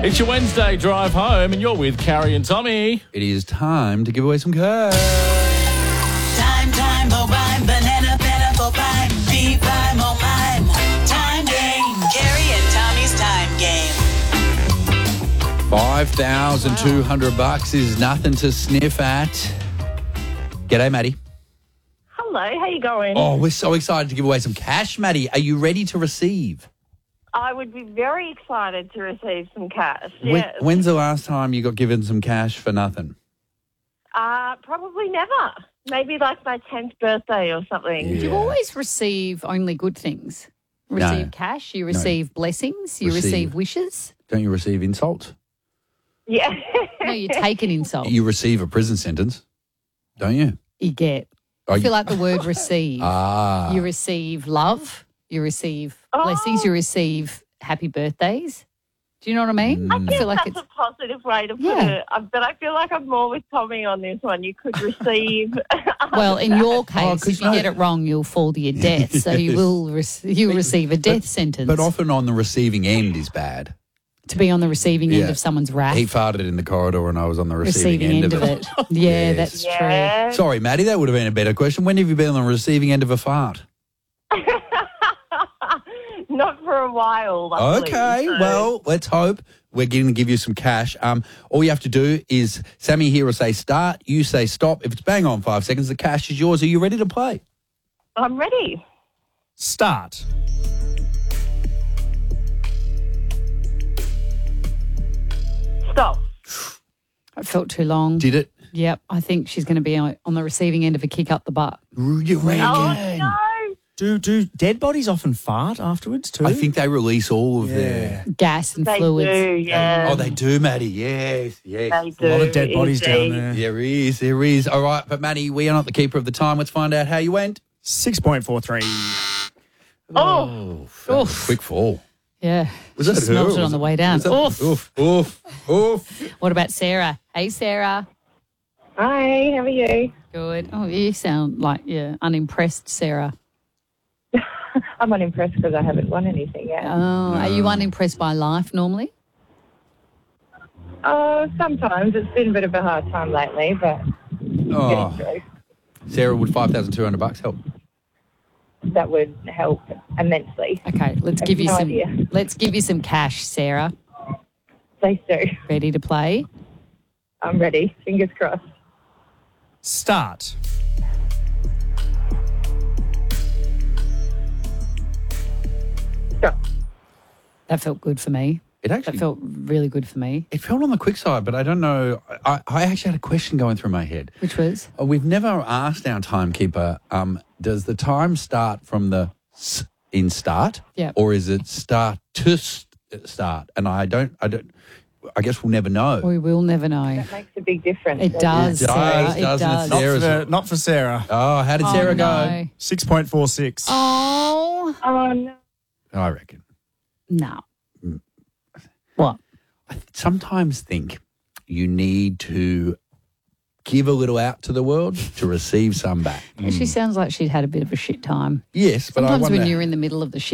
It's your Wednesday drive home and you're with Carrie and Tommy. It is time to give away some cash. Time, oh mine, banana, for mine, B5, oh mine. Time game, Carrie and Tommy's time game. $5,200 is nothing to sniff at. G'day, Maddie. Hello, how you going? Oh, we're so excited to give away some cash, Maddie. Are you ready to receive? I would be very excited to receive some cash, yes. When's the last time you got given some cash for nothing? Probably never. Maybe like my 10th birthday or something. Yeah. You always receive only good things. Receive cash, you receive blessings, you receive wishes. Don't you receive insults? Yeah. No, you take an insult. You receive a prison sentence, don't you? You get. Oh, I feel like the word receive. Ah. You receive love, you receive blessings, you receive happy birthdays. Do you know what I mean? I guess feel like that's a positive way to put it. But I feel like I'm more with Tommy on this one. You could receive... Well, in your case, 'cause if you get it wrong, you'll fall to your death. So you will you'll receive a death sentence. But often on the receiving end is bad. To be on the receiving end of someone's wrath. He farted in the corridor and I was on the receiving end of it. Yeah, that's true. Yeah. Sorry, Maddie, that would have been a better question. When have you been on the receiving end of a fart? Not for a while, luckily. Okay, so- well, let's hope we're going to give you some cash. All you have to do is Sammy here will say start, you say stop. If it's bang on 5 seconds, the cash is yours. Are you ready to play? I'm ready. Start. Stop. It felt too long. Did it? Yep, I think she's going to be on the receiving end of a kick up the butt. You reckon? Oh, no. Do dead bodies often fart afterwards too? I think they release all of their... Gas and They fluids. do, yeah. Oh, they do, Maddie. Yes, yes. They do. a lot of dead bodies down indeed. there. There is, there is. All right, but Maddie, we are not the keeper of the time. Let's find out how you went. 6.43. Oh, Oof. Quick fall. Yeah. Was she that her smelt or it was on the it- way down. was that- Oof. Oof. What about Sarah? Hey, Sarah. hi, how are you? Good. Oh, you sound like you're unimpressed, Sarah. I'm unimpressed because I haven't won anything yet. Oh, are you unimpressed by life normally? Sometimes. It's been a bit of a hard time lately, but Oh, getting through. Sarah, would $5,200 help? That would help immensely. Okay, let's I give have you no some. idea. Let's give you some cash, Sarah. Please do. Ready to play? I'm ready. Fingers crossed. Start. Stop. That felt good for me. It That actually felt really good for me. it felt on the quick side, but I don't know. I actually had a question going through my head. Which was? We've never asked our timekeeper, does the time start from the s in start? Yeah. Or is it start to start? And I guess we'll never know. We will never know. That makes a big difference. It does, It does, Sarah. It doesn't it, does. Sarah? Not for Sarah. Oh, how did Sarah go? No. 6.46. Oh, Oh, no. I reckon. no. What? I sometimes think you need to give a little out to the world to receive some back. She sounds like she'd had a bit of a shit time. Yes, but I Sometimes wonder... when you're in the middle of the shit